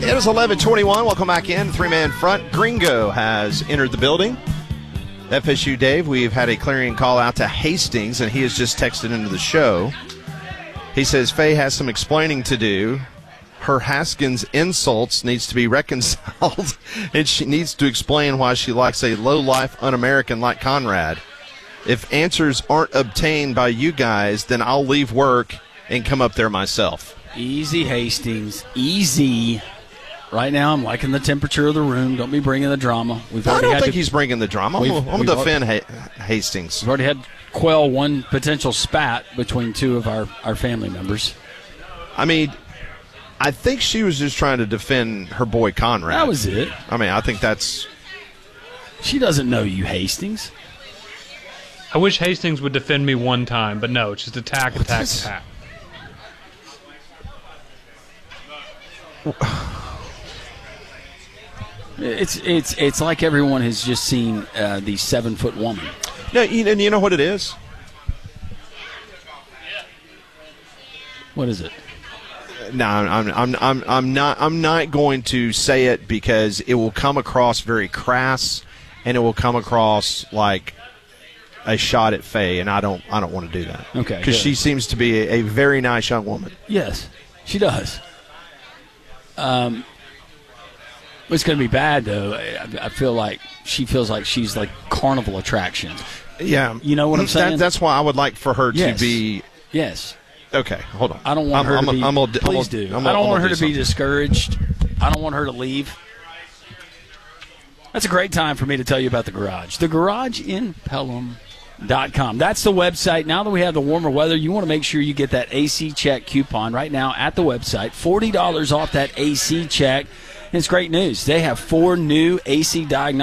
It is 11:21. Welcome back in. Three-man front. Gringo has entered the building. FSU Dave, we've had a clarion call out to Hastings, and he has just texted into the show. He says Faye has some explaining to do. Her Haskins insults needs to be reconciled, and she needs to explain why she likes a low-life un-American like Conrad. If answers aren't obtained by you guys, then I'll leave work and come up there myself. Easy, Hastings. Easy. Right now, I'm liking the temperature of the room. Don't be bringing the drama. I don't think he's bringing the drama. I'm going to defend Hastings. We've already had quell one potential spat between two of our family members. I mean, I think she was just trying to defend her boy Conrad. That was it. I mean, I think that's... She doesn't know you, Hastings. I wish Hastings would defend me one time, but no, it's just attack. It's like everyone has just seen the 7-foot woman. No, you know what it is? What is it? No, I'm not going to say it because it will come across very crass, and it will come across like a shot at Faye, and I don't want to do that. Okay, because she seems to be a very nice young woman. Yes, she does. It's going to be bad, though. I feel like she feels like she's like carnival attraction. Yeah. You know what I'm saying? That's why I would like for her to be... Yes. Okay, hold on. I don't want her to be... Please do. I don't want her to be discouraged. I don't want her to leave. That's a great time for me to tell you about the garage. The Garage in Pelham.com. That's the website. Now that we have the warmer weather, you want to make sure you get that AC check coupon right now at the website. $40 off that AC check. And it's great news. They have 4 new AC diagnostics